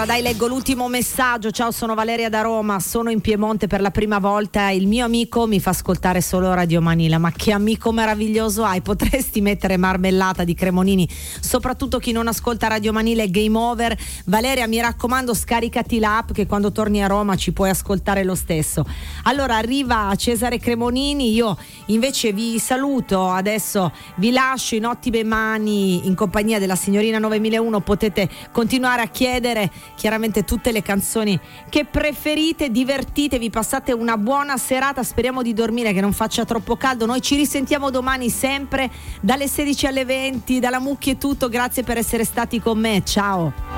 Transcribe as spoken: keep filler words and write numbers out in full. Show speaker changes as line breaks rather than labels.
Dai, leggo l'ultimo messaggio. Ciao, sono Valeria da Roma, sono in Piemonte per la prima volta. Il mio amico mi fa ascoltare solo Radio Manila. Ma che amico meraviglioso hai, potresti mettere marmellata di Cremonini, soprattutto chi non ascolta Radio Manila è game over. Valeria, mi raccomando, scaricati l'app che quando torni a Roma ci puoi ascoltare lo stesso. Allora arriva Cesare Cremonini, io invece vi saluto, adesso vi lascio in ottime mani in compagnia della signorina novemilauno. Potete continuare a chiedere chiaramente tutte le canzoni che preferite, divertitevi, passate una buona serata, speriamo di dormire, che non faccia troppo caldo. Noi ci risentiamo domani sempre dalle sedici alle venti, dalla Mucchi e tutto. Grazie per essere stati con me, ciao.